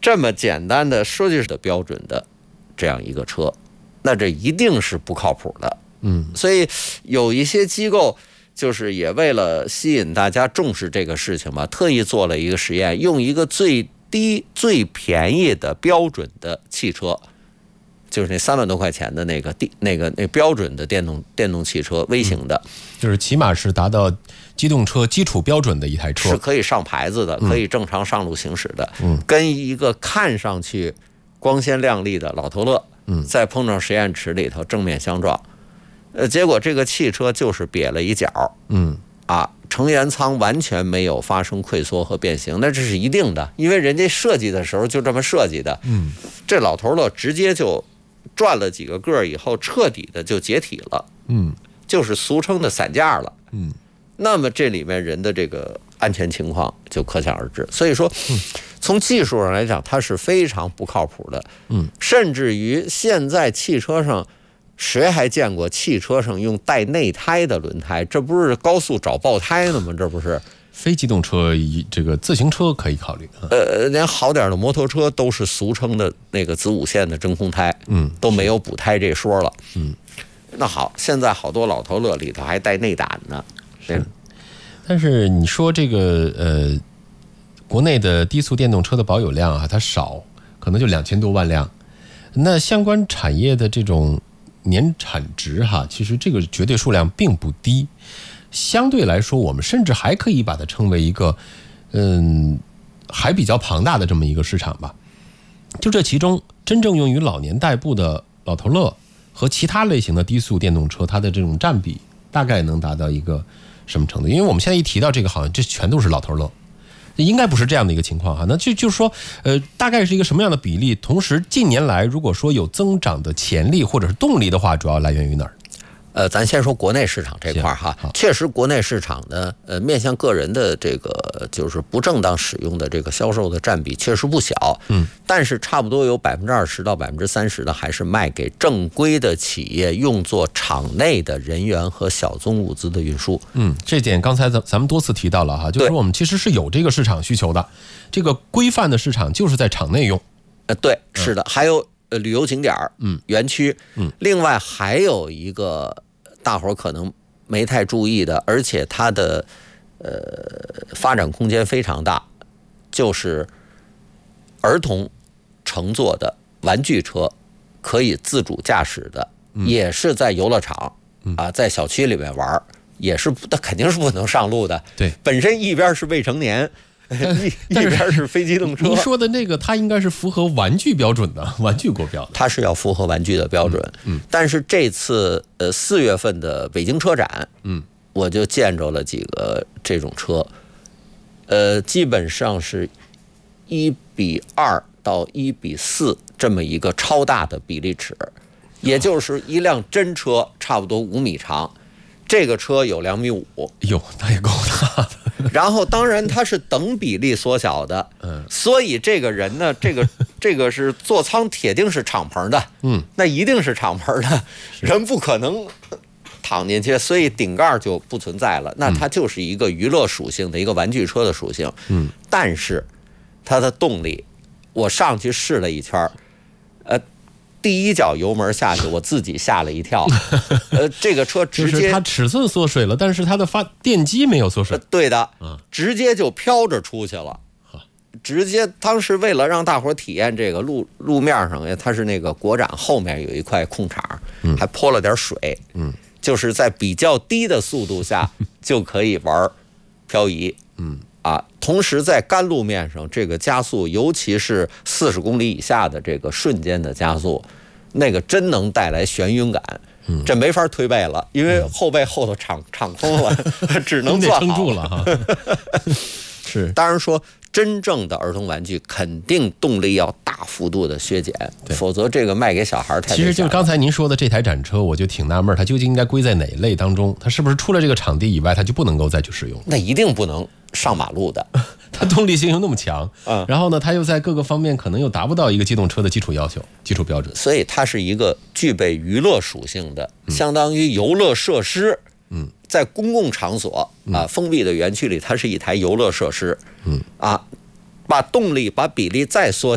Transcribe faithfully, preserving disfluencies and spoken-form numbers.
这么简单的设计的标准的这样一个车，那这一定是不靠谱的。 嗯， 所以有一些机构就是也为了吸引大家重视这个事情嘛，特意做了一个实验，用一个最低最便宜的标准的汽车，就是那三万多块钱的那个地那个那标准的电动电动汽车微型的、 嗯，就是起码是达到机动车基础标准的一台车， 是可以上牌子的，可以正常上路行驶的。 嗯， 跟一个看上去光鲜亮丽的老头乐， 嗯， 再碰上实验池里头正面相撞，呃，结果这个汽车就是瘪了一角， 嗯啊，成员舱完全没有发生溃缩和变形，那这是一定的，因为人家设计的时候就这么设计的。 嗯， 这老头乐直接就转了几个个以后，彻底的就解体了， 嗯， 就是俗称的散架了。 嗯， 那么这里面人的这个安全情况就可想而知。所以说，从技术上来讲，它是非常不靠谱的。 嗯， 甚至于现在汽车上，谁还见过汽车上用带内胎的轮胎？这不是高速找爆胎呢吗？这不是。 非机动车这个自行车可以考虑。 呃，连好点的摩托车都是俗称的那个子午线的真空胎， 嗯， 都没有补胎这说了。 嗯， 那好，现在好多老头乐里头还带内胆呢。 是，但是你说这个呃，国内的低速电动车的保有量啊，它少，可能就两千多万辆。那相关产业的这种年产值哈，其实这个绝对数量并不低。相对来说，我们甚至还可以把它称为一个，嗯，还比较庞大的这么一个市场吧。就这其中，真正用于老年代步的老头乐和其他类型的低速电动车，它的这种占比大概能达到一个什么程度？因为我们现在一提到这个，好像这全都是老头乐，应该不是这样的一个情况哈。那就就是说，呃，大概是一个什么样的比例？同时，近年来如果说有增长的潜力或者是动力的话，主要来源于哪儿？ 呃，咱先说国内市场这块儿哈，确实国内市场呢，呃，面向个人的这个就是不正当使用的这个销售的占比确实不小， 嗯， 但是差不多有百分之二十到百分之三十的还是卖给正规的企业，用作场内的人员和小宗物资的运输。 嗯，这点刚才咱咱们多次提到了哈，就是说我们其实是有这个市场需求的，这个规范的市场就是在场内用。 呃，对，是的，嗯、还有呃旅游景点嗯，园区， 嗯， 另外还有一个。大伙儿可能没太注意的，而且它的呃发展空间非常大，就是儿童乘坐的玩具车，可以自主驾驶的， 嗯、 也是在游乐场、嗯、啊，在小区里面玩，也是那肯定是不能上路的。 对， 本身一边是未成年。一一边是非机动车， 您说的那个，它应该是符合玩具标准的，玩具国标的， 它是要符合玩具的标准。 嗯，嗯但是这次呃四月份的北京车展， 嗯， 我就见着了几个这种车，呃，基本上是一比二到一比四这么一个超大的比例尺，也就是一辆真车差不多五米长，这个车有两米五， 哟，那也够大的。 然后当然它是等比例缩小的， 嗯， 所以这个人呢，这个这个是座舱铁定是敞篷的， 嗯， 那一定是敞篷的，人不可能躺进去，所以顶盖就不存在了，那它就是一个娱乐属性的一个玩具车的属性， 嗯， 但是它的动力，我上去试了一圈，呃。第一脚油门下去，我自己吓了一跳。呃，这个车直接就是它尺寸缩水了，但是它的发电机没有缩水。 呃、对的，直接就飘着出去了。直接当时为了让大伙体验这个路路面上，它是那个国展后面有一块空场， 嗯、 还泼了点水， 嗯， 就是在比较低的速度下就可以玩漂移， 嗯。 啊，同时在干路面上，这个加速，尤其是四十公里以下的这个瞬间的加速，那个真能带来眩晕感。 嗯， 这没法推背了，因为后背后头敞敞空了，只能坐好，撑住了哈。是， 当然说，真正的儿童玩具肯定动力要大幅度的削减，否则这个卖给小孩太。 其实就是刚才您说的这台展车，我就挺纳闷，它究竟应该归在哪一类当中？它是不是除了这个场地以外，它就不能够再去使用？ 那一定不能上马路的， 它动力性又那么强， 嗯， 然后呢，它又在各个方面可能又达不到一个机动车的基础要求、基础标准， 所以它是一个具备娱乐属性的，相当于游乐设施。 嗯， 在公共场所啊，封闭的园区里，它是一台游乐设施。 嗯， 啊，把动力、把比例再缩